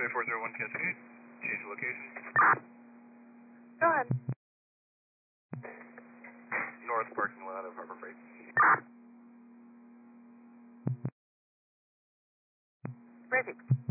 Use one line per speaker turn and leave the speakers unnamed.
401 Cascade. Change the location.
Go ahead.
North parking lot of Harbor Freight.
Perfect.